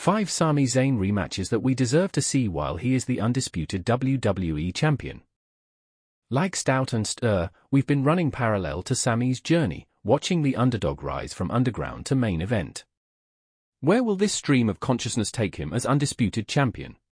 5 Sami Zayn rematches that we deserve to see while he is the undisputed WWE champion. Like Stout and Stir, we've been running parallel to Sami's journey, watching the underdog rise from underground to main event. Where will this stream of consciousness take him as undisputed champion?